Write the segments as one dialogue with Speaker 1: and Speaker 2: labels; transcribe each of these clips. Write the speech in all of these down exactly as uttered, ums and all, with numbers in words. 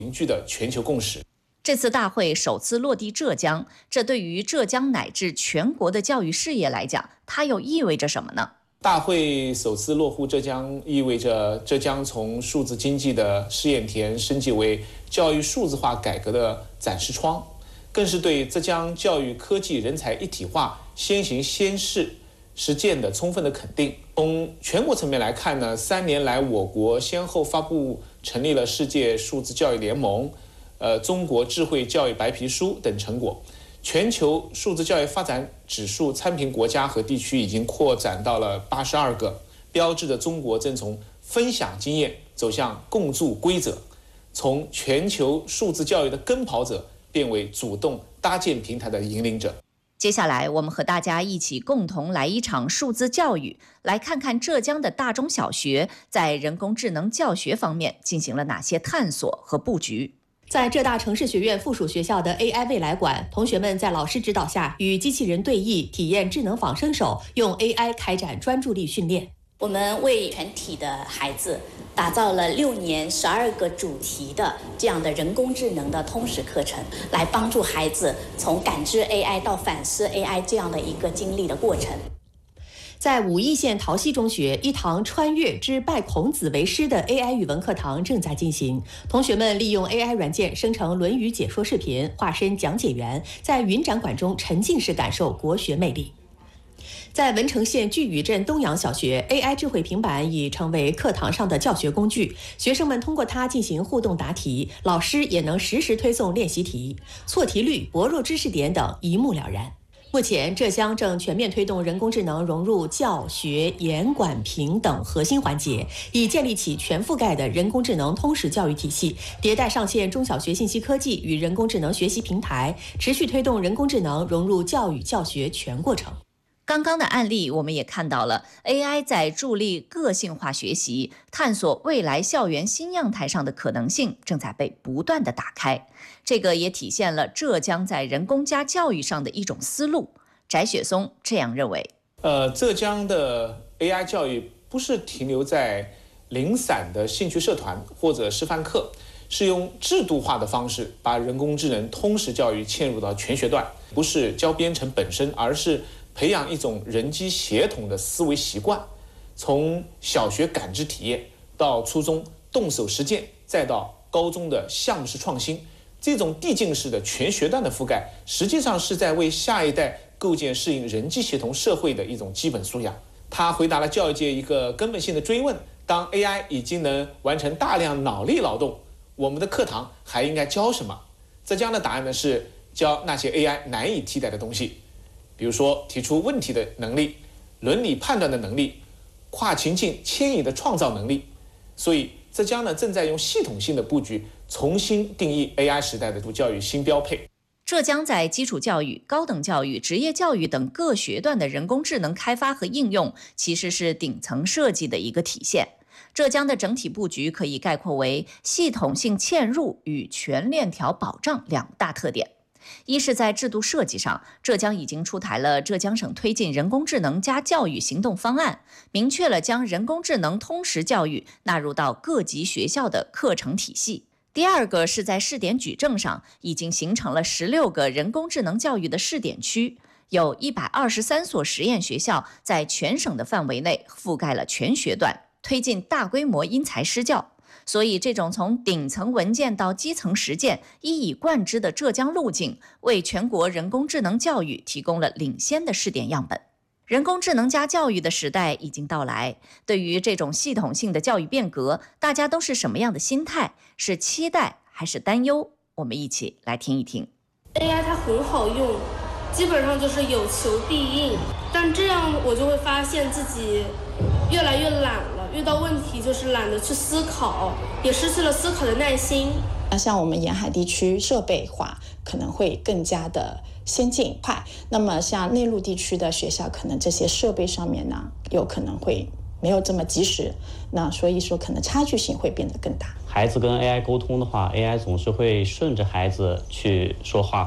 Speaker 1: 凝聚的全球共识。
Speaker 2: 这次大会首次落地浙江，这对于浙江乃至全国的教育事业来讲，它又意味着什么呢？
Speaker 1: 大会首次落户浙江，意味着浙江从数字经济的试验田升级为教育数字化改革的展示窗，更是对浙江教育科技人才一体化先行先试实践的充分的肯定。从全国层面来看呢，三年来我国先后发布成立了世界数字教育联盟、呃中国智慧教育白皮书等成果。全球数字教育发展指数参评国家和地区已经扩展到了八十二个，标志着中国正从分享经验走向共筑规则，从全球数字教育的跟跑者变为主动搭建平台的引领者。
Speaker 2: 接下来，我们和大家一起共同来一场数字教育，来看看浙江的大中小学在人工智能教学方面进行了哪些探索和布局。
Speaker 3: 在浙大城市学院附属学校的 A I 未来馆，同学们在老师指导下与机器人对弈，体验智能仿生手，用 A I 开展专注力训练。
Speaker 4: 我们为全体的孩子打造了六年十二个主题的这样的人工智能的通识课程，来帮助孩子从感知 A I 到反思 A I 这样的一个经历的过程。
Speaker 3: 在武义县桃溪中学，一堂穿越之拜孔子为师的 A I 语文课堂正在进行。同学们利用 A I 软件生成《论语》解说视频，化身讲解员，在云展馆中沉浸式感受国学魅力。在文成县巨宇镇东阳小学 ，A I 智慧平板已成为课堂上的教学工具，学生们通过它进行互动答题，老师也能实时推送练习题，错题率、薄弱知识点等一目了然。目前，浙江正全面推动人工智能融入教学、研、管、评等核心环节，以建立起全覆盖的人工智能通识教育体系，迭代上线中小学信息科技与人工智能学习平台，持续推动人工智能融入教育教学全过程。
Speaker 2: 刚刚的案例，我们也看到了 A I 在助力个性化学习、探索未来校园新样态上的可能性正在被不断的打开。这个也体现了浙江在人工加教育上的一种思路。翟雪松这样认为：
Speaker 1: 呃，浙江的 A I 教育不是停留在零散的兴趣社团或者示范课，是用制度化的方式把人工智能通识教育嵌入到全学段，不是教编程本身，而是培养一种人机协同的思维习惯，从小学感知体验到初中动手实践，再到高中的项目式创新，这种递进式的全学段的覆盖，实际上是在为下一代构建适应人机协同社会的一种基本素养。它回答了教育界一个根本性的追问：当 A I 已经能完成大量脑力劳动，我们的课堂还应该教什么？浙江的答案呢是教那些 A I 难以替代的东西。比如说提出问题的能力、伦理判断的能力、跨情境迁移的创造能力。所以浙江呢正在用系统性的布局重新定义 A I 时代的教育新标配。
Speaker 2: 浙江在基础教育、高等教育、职业教育等各学段的人工智能开发和应用，其实是顶层设计的一个体现。浙江的整体布局可以概括为系统性嵌入与全链条保障两大特点。一是在制度设计上，浙江已经出台了浙江省推进人工智能加教育行动方案，明确了将人工智能通识教育纳入到各级学校的课程体系。第二个是在试点矩阵上，已经形成了十六个人工智能教育的试点区，有一百二十三所实验学校在全省的范围内覆盖了全学段，推进大规模因材施教。所以这种从顶层文件到基层实践一以贯之的浙江路径，为全国人工智能教育提供了领先的试点样本。人工智能加教育的时代已经到来，对于这种系统性的教育变革，大家都是什么样的心态？是期待还是担忧？我们一起来听一听。
Speaker 5: A I 它很好用，基本上就是有求必应，但这样我就会发现自己越来越懒了，遇到问题就是懒得去思考，也失去了思考的耐心。
Speaker 6: 像我们沿海地区设备化可能会更加的先进快，那么像内陆地区的学校，可能这些设备上面呢，有可能会没有这么及时，那所以说可能差距性会变得更大。
Speaker 7: 孩子跟 A I 沟通的话， A I 总是会顺着孩子去说话，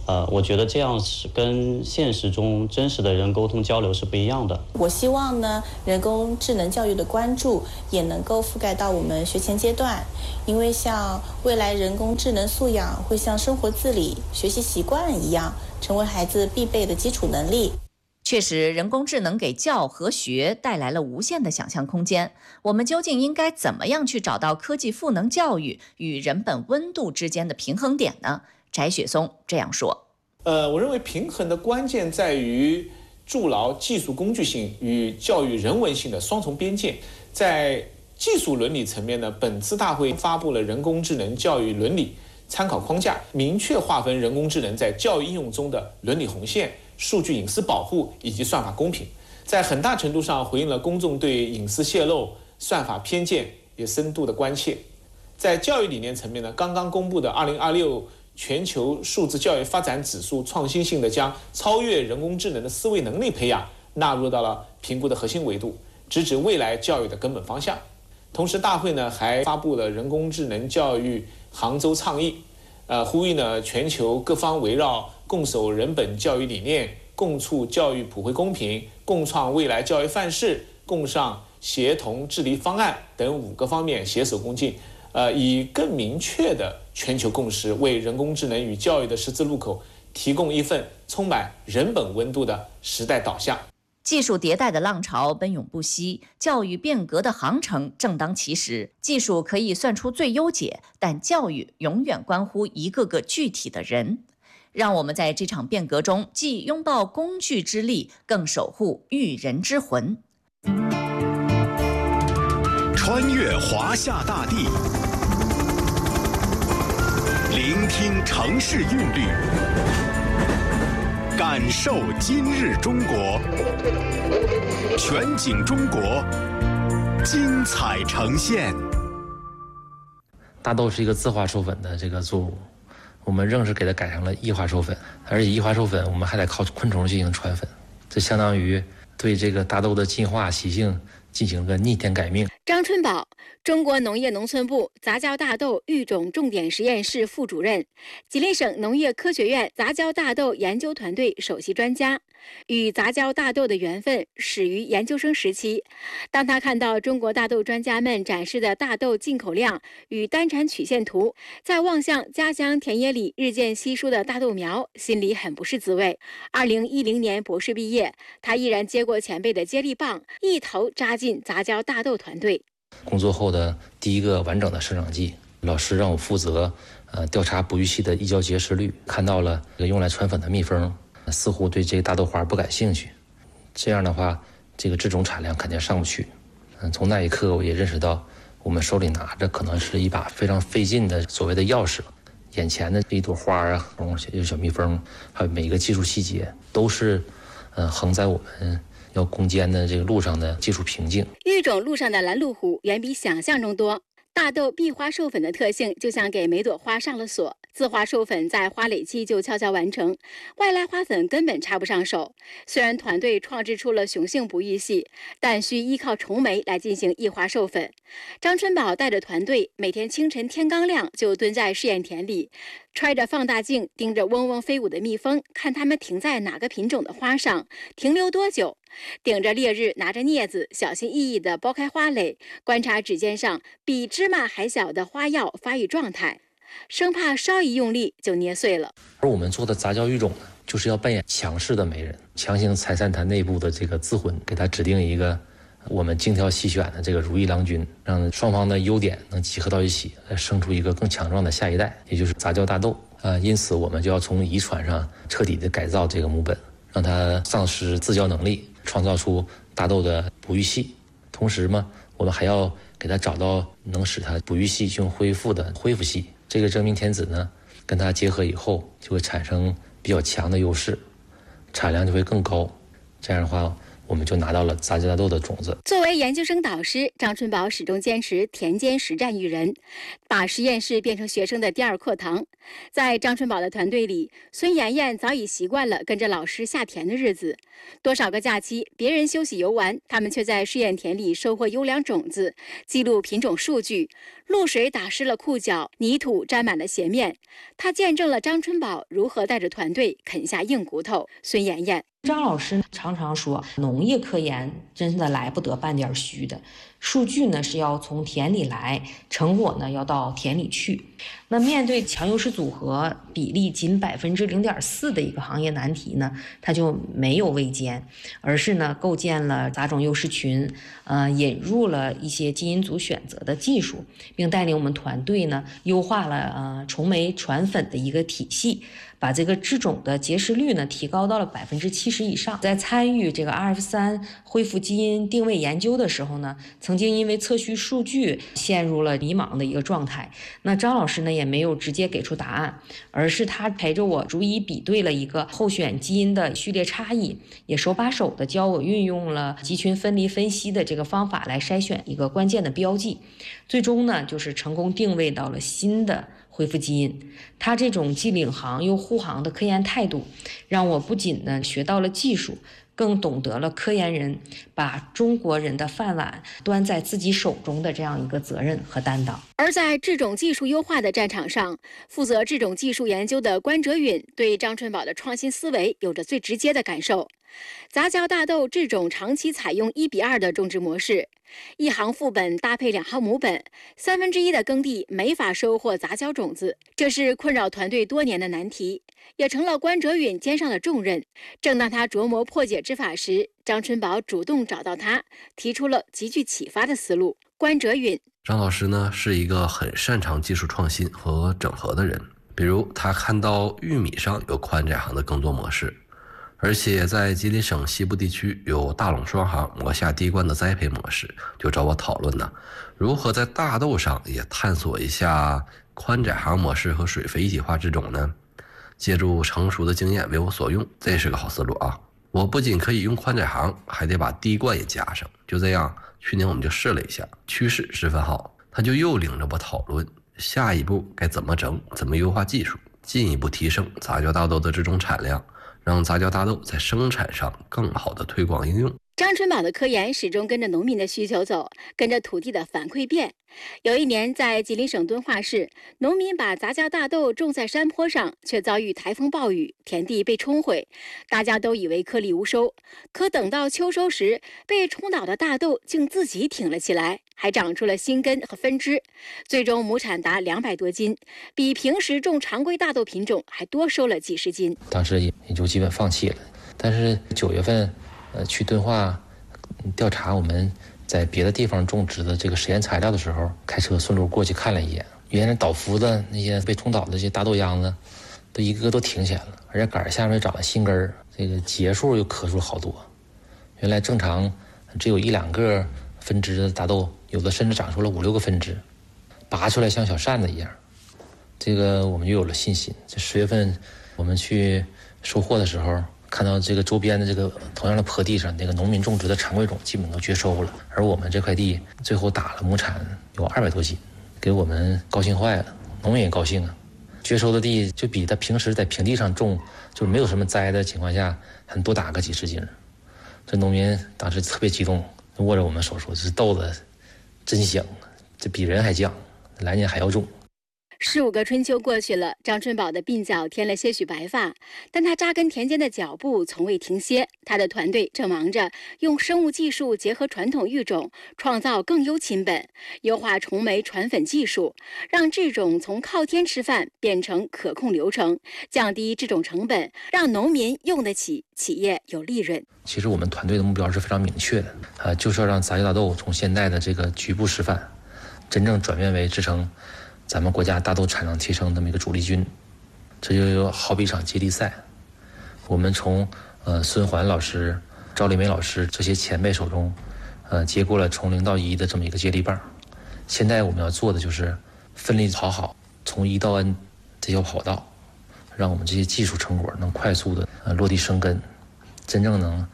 Speaker 7: 呃，我觉得这样是跟现实中真实的人沟通交流是不一样的。
Speaker 6: 我希望呢，人工智能教育的关注也能够覆盖到我们学前阶段，因为像未来人工智能素养会像生活自理、学习习惯一样，成为孩子必备的基础能力。
Speaker 2: 确实，人工智能给教和学带来了无限的想象空间。我们究竟应该怎么样去找到科技赋能教育与人本温度之间的平衡点呢？翟雪松这样说：
Speaker 1: 呃，我认为平衡的关键在于筑牢技术工具性与教育人文性的双重边界。在技术伦理层面呢，本次大会发布了人工智能教育伦理参考框架，明确划分人工智能在教育应用中的伦理红线、数据隐私保护以及算法公平，在很大程度上回应了公众对隐私泄露、算法偏见也深度的关切。在教育理念层面呢，刚刚公布的二零二六全球数字教育发展指数创新性的将超越人工智能的思维能力培养纳入到了评估的核心维度，直指未来教育的根本方向。同时，大会呢还发布了人工智能教育杭州倡议，呃，呼吁呢全球各方围绕共守人本教育理念、共促教育普惠公平、共创未来教育范式、共上协同治理方案等五个方面携手共进，呃，以更明确的全球共识，为人工智能与教育的十字路口提供一份充满人本温度的时代导向。
Speaker 2: 技术迭代的浪潮奔涌不息，教育变革的航程正当其时。技术可以算出最优解，但教育永远关乎一个个具体的人。让我们在这场变革中，既拥抱工具之力，更守护育人之魂。
Speaker 8: 穿越华夏大地，聆听城市韵律，感受今日中国，全景中国，精彩呈现。
Speaker 9: 大豆是一个自化授粉的这个作物，我们正式给它改成了异化授粉，而且异化授粉我们还得靠昆虫进行传粉，这相当于对这个大豆的进化习性进行了逆天改命。
Speaker 10: 张春宝，中国农业农村部杂交大豆育种重点实验室副主任，吉林省农业科学院杂交大豆研究团队首席专家。与杂交大豆的缘分始于研究生时期，当他看到中国大豆专家们展示的大豆进口量与单产曲线图，再望向家乡田野里日渐稀疏的大豆苗，心里很不是滋味。二零一零年博士毕业，他毅然接过前辈的接力棒，一头扎进杂交大豆团队。
Speaker 9: 工作后的第一个完整的生长季，老师让我负责呃调查哺育系的异交结实率，看到了用来传粉的蜜蜂似乎对这个大豆花不感兴趣，这样的话这个制种产量肯定上不去。嗯，从那一刻我也认识到，我们手里拿着可能是一把非常费劲的所谓的钥匙，眼前的这一朵花啊，有小蜜蜂，还有每一个技术细节，都是呃横在我们要攻坚的这个路上的技术瓶颈。
Speaker 10: 育种路上的拦路虎远比想象中多。大豆闭花授粉的特性就像给每朵花上了锁，自花授粉在花蕾期就悄悄完成，外来花粉根本插不上手。虽然团队创制出了雄性哺育系，但需依靠虫媒来进行异花授粉。张春宝带着团队每天清晨天刚亮就蹲在试验田里，揣着放大镜盯着嗡嗡飞舞的蜜蜂，看它们停在哪个品种的花上，停留多久。顶着烈日，拿着镊子，小心翼翼地剥开花蕾，观察指尖上比芝麻还小的花药发育状态，生怕稍一用力就捏碎了。
Speaker 9: 而我们做的杂交育种呢，就是要扮演强势的媒人，强行拆散它内部的这个自婚，给它指定一个我们精挑细选的这个如意郎君，让双方的优点能集合到一起，生出一个更强壮的下一代，也就是杂交大豆。呃，因此我们就要从遗传上彻底的改造这个母本，让它丧失自交能力，创造出大豆的哺育系。同时嘛，我们还要给它找到能使它哺育系性恢复的恢复系。这个真命天子呢，跟它结合以后，就会产生比较强的优势，产量就会更高。这样的话， 我们就拿到了杂交大豆的种子。
Speaker 10: 作为研究生导师，张春宝始终坚持田间实战育人，把实验室变成学生的第二课堂。在张春宝的团队里，孙妍妍早已习惯了跟着老师下田的日子。多少个假期，别人休息游玩，他们却在试验田里收获优良种子，记录品种数据。露水打湿了裤脚，泥土沾满了鞋面。他见证了张春宝如何带着团队啃下硬骨头。孙妍妍。
Speaker 11: 张老师常常说，农业科研真的来不得半点虚的，数据呢是要从田里来，成果呢要到田里去。那面对强优势组合比例仅百分之零点四的一个行业难题呢，他就没有畏艰，而是呢构建了杂种优势群，呃，引入了一些基因组选择的技术，并带领我们团队呢优化了呃虫媒传粉的一个体系。把这个制种的结实率呢提高到了百分之七十以上。在参与这个 R F 三 恢复基因定位研究的时候呢，曾经因为测序数据陷入了迷茫的一个状态。那张老师呢也没有直接给出答案，而是他陪着我逐一比对了一个候选基因的序列差异，也手把手的教我运用了集群分离分析的这个方法来筛选一个关键的标记，最终呢就是成功定位到了新的恢复基因。他这种既领航又护航的科研态度，让我不仅呢学到了技术，更懂得了科研人把中国人的饭碗端在自己手中的这样一个责任和担当。
Speaker 10: 而在制种技术优化的战场上，负责制种技术研究的关哲允对张春宝的创新思维有着最直接的感受。杂交大豆制种长期采用一比二的种植模式，一行副本搭配两行母本，三分之一的耕地没法收获杂交种子，这是困扰团队多年的难题，也成了关哲允肩上的重任。正当他琢磨破解之法时，张春宝主动找到他，提出了极具启发的思路。关哲允：
Speaker 12: 张老师呢是一个很擅长技术创新和整合的人，比如他看到玉米上有宽窄行的耕作模式，而且在吉林省西部地区有大垄双行磨下滴灌的栽培模式，就找我讨论呢，如何在大豆上也探索一下宽窄行模式和水肥一体化制种呢？借助成熟的经验为我所用，这是个好思路啊！我不仅可以用宽窄行，还得把滴灌也加上。就这样，去年我们就试了一下，趋势十分好。他就又领着我讨论下一步该怎么整，怎么优化技术，进一步提升杂交大豆的这种产量，让杂交大豆在生产上更好的推广应用。
Speaker 10: 张春宝的科研始终跟着农民的需求走，跟着土地的反馈变。有一年，在吉林省敦化市，农民把杂交大豆种在山坡上，却遭遇台风暴雨，田地被冲毁，大家都以为颗粒无收。可等到秋收时，被冲倒的大豆竟自己挺了起来，还长出了新根和分支，最终亩产达两百多斤，比平时种常规大豆品种还多收了几十斤。
Speaker 9: 当时也就基本放弃了。但是九月份呃，去敦化调查我们在别的地方种植的这个实验材料的时候，开车顺路过去看了一眼，原来倒伏的那些被冲倒的这些大豆秧子，都一个个都挺起来了，而且杆下面长了新根儿，这个节数又棵数好多。原来正常只有一两个分支的大豆，有的甚至长出了五六个分支，拔出来像小扇子一样。这个我们就有了信心。这十月份我们去收获的时候，看到这个周边的这个同样的坡地上，那个农民种植的常规种基本都绝收了，而我们这块地最后打了亩产有二百多斤，给我们高兴坏了，农民也高兴啊。绝收的地就比他平时在平地上种，就是没有什么栽的情况下，还多打个几十斤。这农民当时特别激动，握着我们手说：“这豆子真香，这比人还犟，来年还要种。”
Speaker 10: 十五个春秋过去了，张春宝的鬓角添了些许白发，但他扎根田间的脚步从未停歇。他的团队正忙着用生物技术结合传统育种，创造更优亲本，优化虫媒传粉技术，让制种从靠天吃饭变成可控流程，降低制种成本，让农民用得起，企业有利润。
Speaker 9: 其实我们团队的目标是非常明确的，呃，就是要让杂交大豆从现在的这个局部示范，真正转变为制成咱们国家大豆产量提升这么一个主力军。这就好比一场接力赛，我们从呃孙环老师、赵丽梅老师这些前辈手中，呃接过了从零到一的这么一个接力棒。现在我们要做的就是分力跑好，从一到 N 这条跑道，让我们这些技术成果能快速的呃落地生根，真正能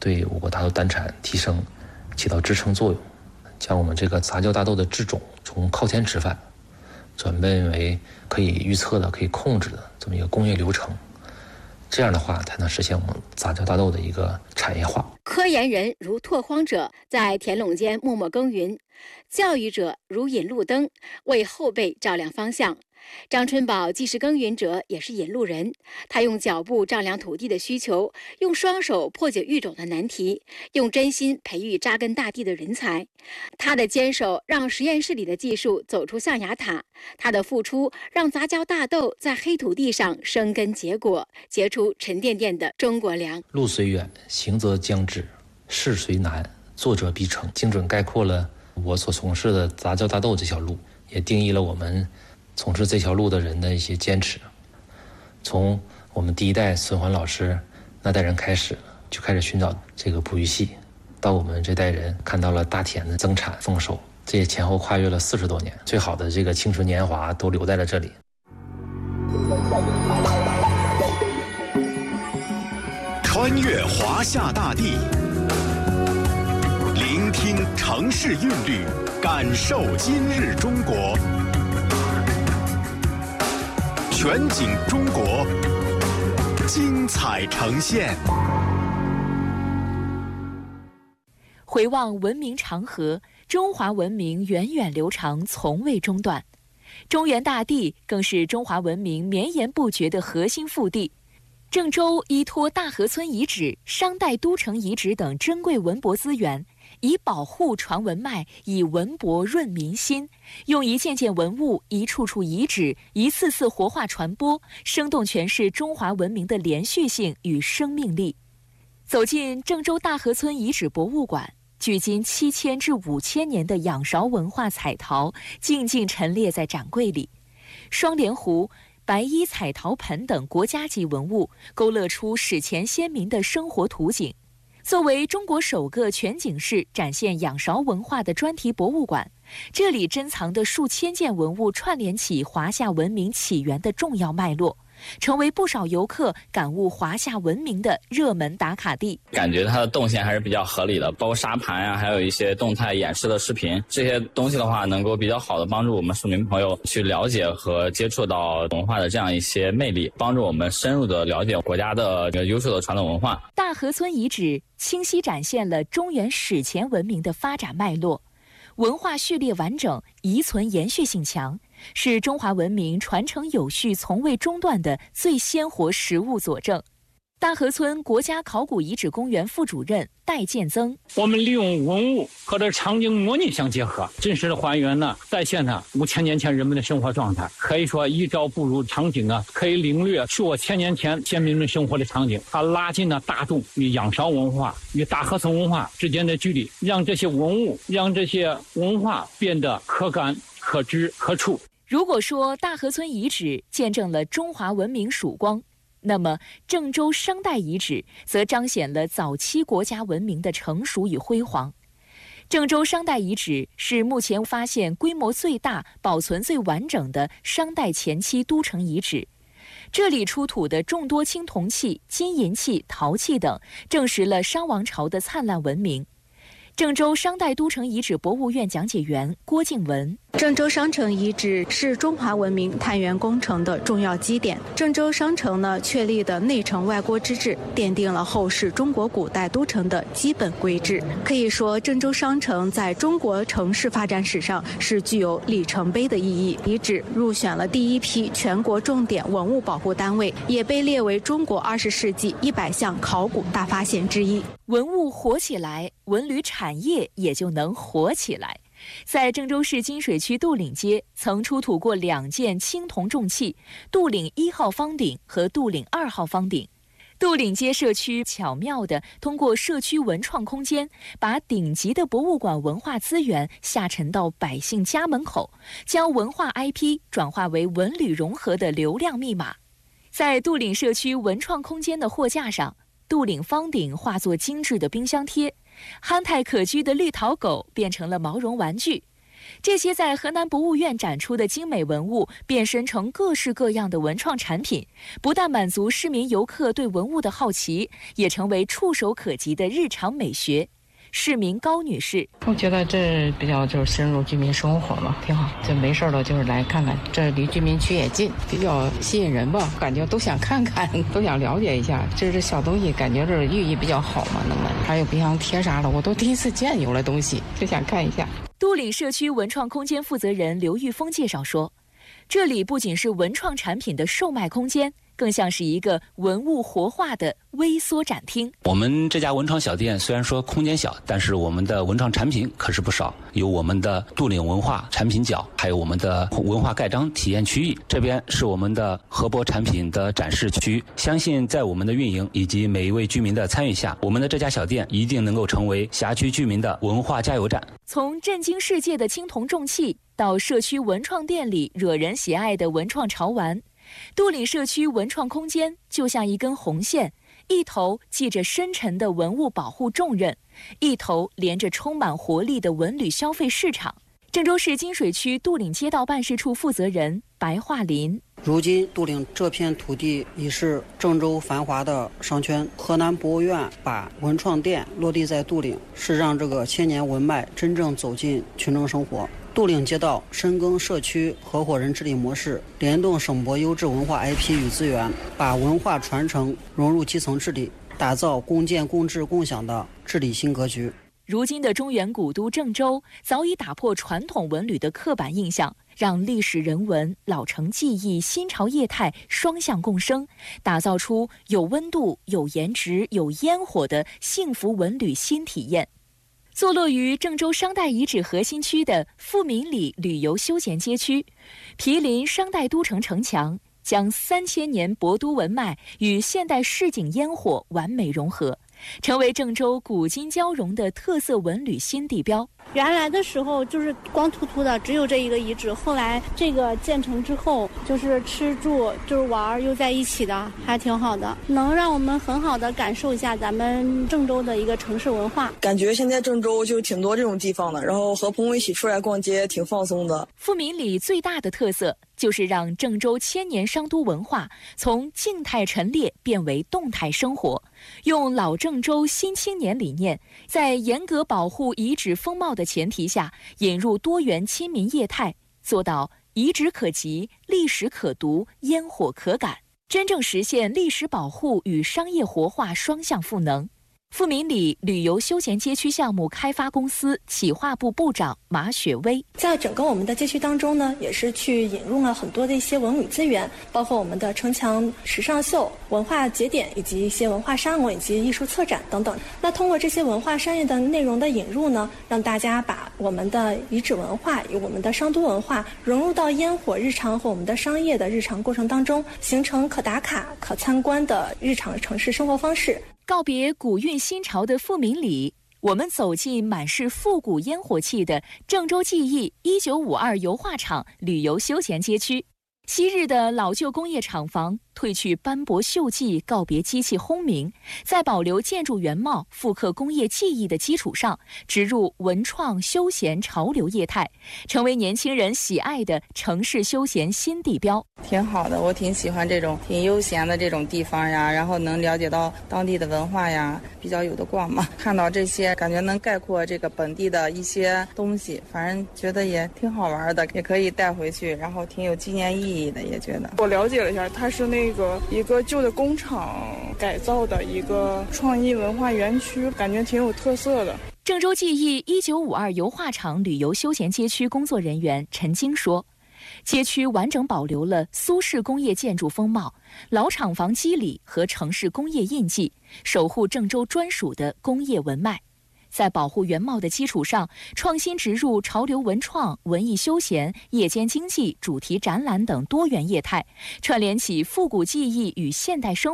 Speaker 9: 对我国大豆单产提升起到支撑作用，将我们这个杂交大豆的制种从靠前吃饭转变为可以预测的、可以控制的这么一个工业流程，这样的话才能实现我们杂交大豆的一个产业化。
Speaker 10: 科研人如拓荒者在田垄间默默耕耘，教育者如引路灯，为后辈照亮方向。张春宝既是耕耘者，也是引路人。他用脚步丈量土地的需求，用双手破解育种的难题，用真心培育扎根大地的人才。他的坚守让实验室里的技术走出象牙塔，他的付出让杂交大豆在黑土地上生根结果，结出沉甸甸的中国粮。
Speaker 9: 路虽远，行则将至；事虽难，做者必成。精准概括了我所从事的杂交大豆这条路，也定义了我们从事这条路的人的一些坚持。从我们第一代孙环老师那代人开始，就开始寻找这个哺育系，到我们这代人看到了大田的增产丰收，这也前后跨越了四十多年，最好的这个青春年华都留在了这里。
Speaker 8: 穿越华夏大地，聆听城市韵律，感受今日中国。全景中国，精彩呈现。
Speaker 13: 回望文明长河，中华文明源远流长，从未中断。中原大地更是中华文明绵延不绝的核心腹地。郑州依托大河村遗址、商代都城遗址等珍贵文博资源，以保护传文脉，以文博润民心，用一件件文物、一处处遗址、一次次活化传播，生动诠释中华文明的连续性与生命力。走进郑州大河村遗址博物馆，距今七千至五千年的仰韶文化彩陶静静陈列在展柜里，双莲壶、白衣彩陶盆等国家级文物勾勒出史前先民的生活图景。作为中国首个全景式展现仰韶文化的专题博物馆，这里珍藏的数千件文物串联起华夏文明起源的重要脉络，成为不少游客感悟华夏文明的热门打卡地。
Speaker 14: 感觉它的动线还是比较合理的，包括沙盘啊，还有一些动态演示的视频，这些东西的话能够比较好的帮助我们市民朋友去了解和接触到文化的这样一些魅力，帮助我们深入的了解国家的优秀的传统文化。
Speaker 13: 大河村遗址清晰展现了中原史前文明的发展脉络，文化序列完整，遗存延续性强，是中华文明传承有序、从未中断的最鲜活实物佐证。大河村国家考古遗址公园副主任戴建增：
Speaker 15: 我们利用文物和这场景模拟相结合，真实的还原呢，再现了五千年前人们的生活状态。可以说，一朝步入场景啊，可以领略数千年前先民们生活的场景。它拉近了大众与仰韶文化与大河村文化之间的距离，让这些文物、让这些文化变得可感、可知、可触。
Speaker 13: 如果说大河村遗址见证了中华文明曙光，那么郑州商代遗址则彰显了早期国家文明的成熟与辉煌。郑州商代遗址是目前发现规模最大、保存最完整的商代前期都城遗址。这里出土的众多青铜器、金银器、陶器等，证实了商王朝的灿烂文明。郑州商代都城遗址博物院讲解员郭静文：
Speaker 16: 郑州商城遗址是中华文明探源工程的重要基点。郑州商城呢确立的内城外郭之制，奠定了后世中国古代都城的基本规制。可以说，郑州商城在中国城市发展史上是具有里程碑的意义。遗址入选了第一批全国重点文物保护单位，也被列为中国二十世纪一百项考古大发现之一。
Speaker 13: 文物活起来，文旅产业也就能活起来。在郑州市金水区杜岭街，曾出土过两件青铜重器——杜岭一号方鼎和杜岭二号方鼎。杜岭街社区巧妙地通过社区文创空间，把顶级的博物馆文化资源下沉到百姓家门口，将文化 I P 转化为文旅融合的流量密码。在杜岭社区文创空间的货架上，杜岭方鼎化作精致的冰箱贴，憨态可掬的绿桃狗变成了毛绒玩具， 这些在河南博物院展出的精美文物变身成各式各样的文创产品，不但满足市民游客对文物的好奇，也成为触手可及的日常美学。市民高女士，
Speaker 17: 我觉得这比较就是深入居民生活嘛，挺好。这没事了就是来看看，这离居民区也近，比较吸引人吧，感觉都想看看，都想了解一下。这这小东西感觉这寓意比较好嘛，那么还有冰箱贴啥的，我都第一次见有了东西，就想看一下。
Speaker 13: 都岭社区文创空间负责人刘玉峰介绍说，这里不仅是文创产品的售卖空间，更像是一个文物活化的微缩展厅。
Speaker 18: 我们这家文创小店虽然说空间小，但是我们的文创产品可是不少，有我们的都岭文化产品角，还有我们的文化盖章体验区域，这边是我们的河博产品的展示区。相信在我们的运营以及每一位居民的参与下，我们的这家小店一定能够成为辖区居民的文化加油站。
Speaker 13: 从震惊世界的青铜重器到社区文创店里惹人喜爱的文创潮玩，都岭社区文创空间就像一根红线，一头系着深沉的文物保护重任，一头连着充满活力的文旅消费市场。郑州市金水区都岭街道办事处负责人白桦林，
Speaker 19: 如今都岭这片土地已是郑州繁华的商圈，河南博物院把文创店落地在都岭，是让这个千年文脉真正走进群众生活。都岭街道深耕社区合伙人治理模式，联动省博优质文化 I P 与资源，把文化传承融入基层治理，打造共建共治共享的治理新格局。
Speaker 13: 如今的中原古都郑州早已打破传统文旅的刻板印象，让历史人文、老城技艺、新潮业态双向共生，打造出有温度、有颜值、有烟火的幸福文旅新体验。坐落于郑州商代遗址核心区的富民里旅游休闲街区，毗邻商代都城城墙，将三千年博都文脉与现代市井烟火完美融合，成为郑州古今交融的特色文旅新地标。
Speaker 20: 原来的时候就是光秃秃的，只有这一个遗址，后来这个建成之后，就是吃住就是玩又在一起的，还挺好的，能让我们很好的感受一下咱们郑州的一个城市文化。
Speaker 21: 感觉现在郑州就挺多这种地方的，然后和朋友一起出来逛街挺放松的。
Speaker 13: 富民里最大的特色就是让郑州千年商都文化从静态陈列变为动态生活，用老郑州新青年理念，在严格保护遗址风貌的前提下，引入多元亲民业态，做到遗址可及、历史可读、烟火可感，真正实现历史保护与商业活化双向赋能。富民里旅游休闲街区项目开发公司企划部部长马雪薇，
Speaker 22: 在整个我们的街区当中呢，也是去引入了很多的一些文旅资源，包括我们的城墙时尚秀、文化节点以及一些文化沙龙以及艺术策展等等。那通过这些文化商业的内容的引入呢，让大家把我们的遗址文化与我们的商都文化融入到烟火日常和我们的商业的日常过程当中，形成可打卡、可参观的日常城市生活方式。
Speaker 13: 告别古韵新潮的富民里，我们走进满是复古烟火气的郑州记忆一九五二油画厂旅游休闲街区。昔日的老旧工业厂房褪去斑驳锈迹，告别机器轰鸣，在保留建筑原貌、复刻工业技艺的基础上，植入文创休闲潮流业态，成为年轻人喜爱的城市休闲新地标。
Speaker 23: 挺好的，我挺喜欢这种挺悠闲的这种地方呀，然后能了解到当地的文化呀，比较有的逛嘛。看到这些，感觉能概括这个本地的一些东西，反正觉得也挺好玩的，也可以带回去，然后挺有纪念意义的，也觉得。
Speaker 24: 我了解了一下，它是那个一个旧的工厂改造的一个创意文化园区，感觉挺有特色的。
Speaker 13: 郑州记忆一九五二油画厂旅游休闲街区工作人员陈晶说，街区完整保留了苏式工业建筑风貌、老厂房肌理和城市工业印记，守护郑州专属的工业文脉。在保护原貌的基础上，创新植入潮流文创、文艺休闲、夜间经济、主题展览等多元业态，串联起复古技艺与现代生活，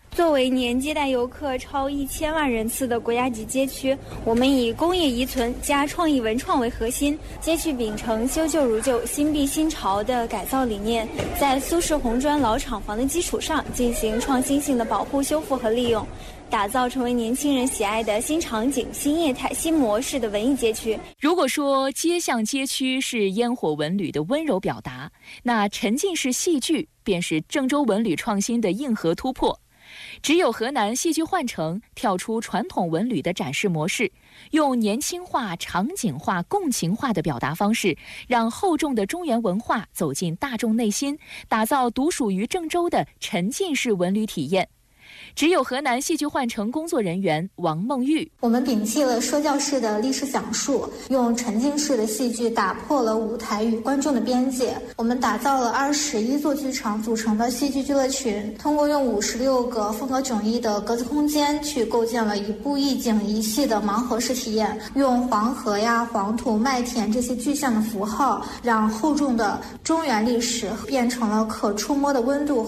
Speaker 3: 作为年接待游客超一千万人次的国家级街区，我们以工业遗存加创意文创为核心，街区秉承修旧如旧、新碧新潮的改造理念，在苏式红砖老厂房的基础上进行创新性的保护、修复和利用，打造成为年轻人喜爱的新场景、新业态、新模式的文艺街区。
Speaker 13: 如果说街巷街区是烟火文旅的温柔表达，那沉浸式戏剧便是郑州文旅创新的硬核突破。只有河南戏剧幻城跳出传统文旅的展示模式，用年轻化、场景化、共情化的表达方式，让厚重的中原文化走进大众内心，打造独属于郑州的沉浸式文旅体验。只有河南戏剧幻城工作人员王梦玉，
Speaker 4: 我们摒弃了说教式的历史讲述，用沉浸式的戏剧打破了舞台与观众的边界。我们打造了二十一座剧场组成的戏剧俱乐群，通过用五十六个风格迥异的格子空间去构建了一部一景一戏的盲盒式体验，用黄河呀、黄土、麦田这些具象的符号，让厚重的中原历史变成了可触摸的温度。